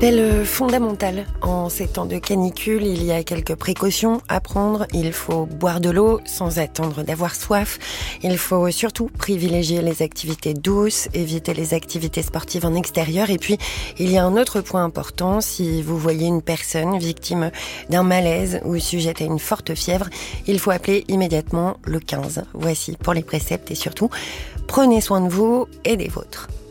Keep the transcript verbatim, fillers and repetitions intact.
Rappel fondamental. En ces temps de canicule, il y a quelques précautions à prendre. Il faut boire de l'eau sans attendre d'avoir soif. Il faut surtout privilégier les activités douces, éviter les activités sportives en extérieur. Et puis, il y a un autre point important. Si vous voyez une personne victime d'un malaise ou sujette à une forte fièvre, il faut appeler immédiatement le quinze. Voici pour les préceptes et surtout, prenez soin de vous et des vôtres.